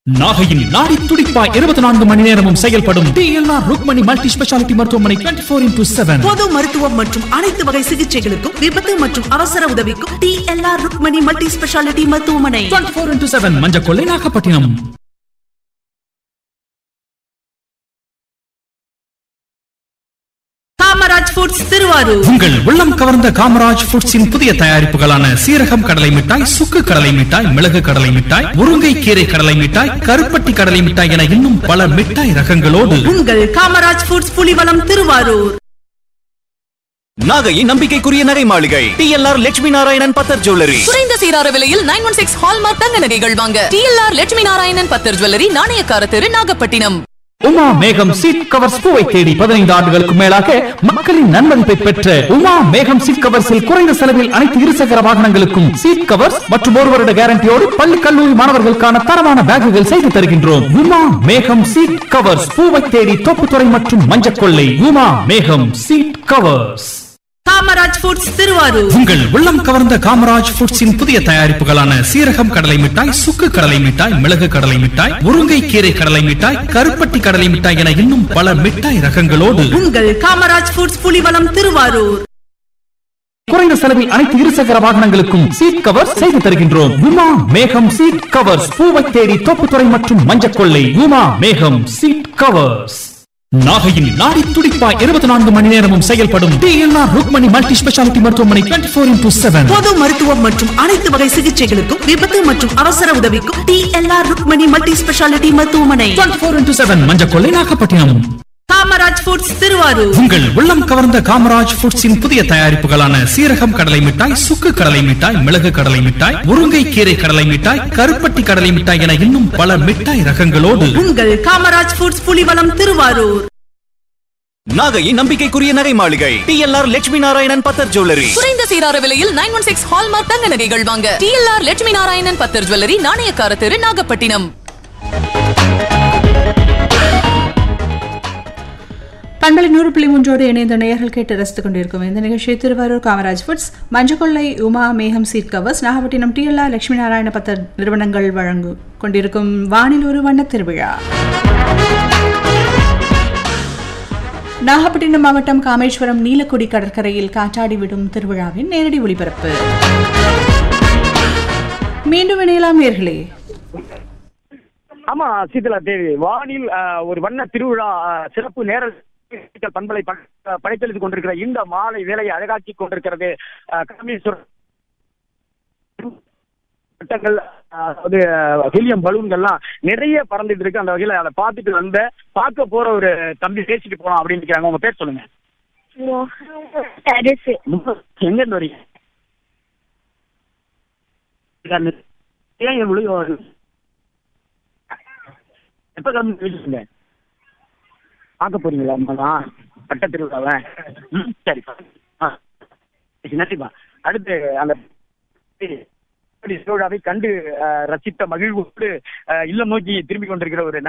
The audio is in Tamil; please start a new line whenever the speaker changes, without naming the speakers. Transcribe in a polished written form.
நாகையின் நாடி துடிப்பாய் 24 மணி நேரமும் செயல்படும் டிஎல்ஆர் ருக்மணி மல்டி ஸ்பெஷாலிட்டி மருத்துவமனை 24x7
பொது மருத்துவம் மற்றும் அனைத்து வகை சிகிச்சைகளுக்கும் விபத்து மற்றும் அவசர உதவிக்கும் டிஎல்ஆர் ருக்மணி மல்டி ஸ்பெஷாலிட்டி மருத்துவமனை
24x7 மஞ்சக்கொள்ளை நாகப்பட்டினம்.
காமராஜ் ஃபுட்ஸ் திருவாரூர்.
உங்கள் உள்ளம் கவர்ந்த காமராஜ் ஃபுட்ஸின் புதிய தயாரிப்புகளான சீரகம் கடலை மிட்டாய், சுக்கு கடலை மிட்டாய், மிளகு கடலை மிட்டாய், முருங்கை கீரை கடலை மிட்டாய், கருப்பட்டி கடலை மிட்டாய் என இன்னும் பல மிட்டாய் ரகங்களோடு
உங்கள் காமராஜ் ஃபுட்ஸ் புலிவலம் திருவாரூர்.
நாகையின் நம்பிக்கைக்குரிய நகை மாளிகை டிஎல்ஆர் லட்சுமி நாராயணன் பத்தர் ஜுவல்லரி.
குறைந்த சீரார விலையில் 916 ஹால்மார்க் தங்க நகைகள் வாங்க டிஎல்ஆர் லட்சுமி நாராயணன் பத்தர் ஜுவல்லரி, நாணயக்கார தெரு, நாகப்பட்டினம்.
உமா மேகம் சீட் கவர்ஸ் பூவை தேடி 15 ஆண்டுகளுக்கு மேலாக மக்களின் நன்மதிப்பை பெற்ற உமா மேகம் சீட் கவர்ஸில் குறைந்த செலவில் அனைத்து இருசக்கர வாகனங்களுக்கும் சீட் கவர்ஸ் மற்றும் 1 வருட கேரண்டியோடு பள்ளி கல்லூரி மாணவர்களுக்கான தரமான பேக்குகள் செய்து தருகின்றோம். உமா மேகம் சீட் கவர்ஸ் பூவை தேடி தோப்புத்துறை மற்றும் மஞ்சக்கொள்ளை. உமா மேகம் seat covers.
Kamaraj foods Thiruvarur.
உங்கள் உள்ளம் கவர்ந்த காமராஜ் ஃபுட்ஸின் புதிய தயாரிப்புகளான சீரகம் கடலை மிட்டாய், சுக்கு கடலை மிட்டாய், மிளகு கடலை மிட்டாய், முருங்கை கீரை கடலை மிட்டாய், கருப்பட்டி கடலை மிட்டாய் என இன்னும் பல மிட்டாய் ரகங்களோடு
உங்கள் காமராஜ் ஃபுட்ஸ் புலிவலம் திருவாரூர்.
குறைந்த செலவில் அனைத்து இருசக்கர வாகனங்களுக்கும் சீட் கவர்ஸ் செய்து தருகின்றோம். உமா மேகம் சீட் கவர்ஸ் பூவை தேடி தோப்புத்துறை மற்றும் மஞ்சக்கொள்ளை. உமா மேகம் சீட் கவர்ஸ். நாகையின் நாடி துடிப்பாய் 24 மணி நேரமும் செயல்படும் டிஎல்ஆர் ருக்மணி மல்டி ஸ்பெஷாலிட்டி மருத்துவமனை 24x7
பொது மருத்துவம் மற்றும் அனைத்து வகை சிகிச்சைகளுக்கும் விபத்து மற்றும் அவசர உதவிக்கும் டிஎல்ஆர் ருக்மணி மல்டி ஸ்பெஷாலிட்டி மருத்துவமனை
24x7 மஞ்சக்கொள்ளை நாகப்பட்டினம்.
காமராஜ் ஃபுட்ஸ் திருவாரூர்.
உங்கள் உள்ளம் கவர்ந்த காமராஜ் ஃபுட்ஸின் புதிய தயாரிப்புகளான சீரகம் கடலை மிட்டாய், சுக்கு கடலை மிட்டாய், மிளகு கடலை மிட்டாய், முருங்கை கீரை கடலை மிட்டாய், கருப்பட்டி கடலை மிட்டாய் என இன்னும் பல மிட்டாய் ரகங்களோடு
உங்கள் காமராஜ் ஃபுட்ஸ் புலிவலம் திருவாரூர்.
நாகையின் நம்பிக்கைக்குரிய நகை மாளிகை டிஎல்ஆர் லட்சுமி நாராயணன் பத்தர் ஜுவல்லரி.
குறைந்த சீரார விலையில் 916 ஹால்மார்க் தங்க நகைகள் வாங்க டிஎல்ஆர் லட்சுமி நாராயணன் பத்தர் ஜுவல்லரி, நாணயக்கார தெரு, நாகப்பட்டினம்.
பண்பலை 100.3 இணைந்த நேயர்கள் கேட்டு ரசித்துக் கொண்டிருக்கும் இந்த நிகழ்ச்சி திருவாரூர் காமராஜ் ஃபுட்ஸ், மஞ்சக்கொள்ளை, உமா மேகம் seat covers, Nagapattinam DLR Lakshmi Narayana பத்தர் நிறுவனங்கள் வழங்கு கொண்டிருக்கும் வானில் ஒரு வண்ண திருவிழா. நாகப்பட்டினம் மாவட்டம் காமேஸ்வரம் நீலக்குடி கடற்கரையில் காற்றாடி விடும் திருவிழாவின் நேரடி ஒளிபரப்பு. மீண்டும் இணையலாம் நேயர்களே.
ஆமா சீதலா தேவி, வானில் ஒரு வண்ண திருவிழா சிறப்பு நேர பண்பலை படைத்தெழுந்து கொண்டிருக்கிற இந்த மாலை வேலையை அழகாக்கி கொண்டிருக்கிறது. காமேஸ்வரம் சட்டங்கள், அதாவது ஹீலியம் பலூன்கள்லாம் நிறைய பறந்துட்டு இருக்கு. அந்த வகையில அதை பார்த்துட்டு பார்க்க போற ஒரு தம்பி பேசிட்டு போலாம் அப்படின்னு இருக்கிறாங்க. உங்க பேர் சொல்லுங்க. எங்க இருந்து வரீங்க? எப்ப கிளம்பி பார்க்க போறீங்களா? அம்மாதான் பட்ட திருவிழாவ. சரிப்பா, நன்றிப்பா. அடுத்து அந்த திருவிழாவை கண்டு ரசித்த மகிழ்வோடு இல்லம் நோக்கி திரும்பி கொண்டிருக்கிற ஒரு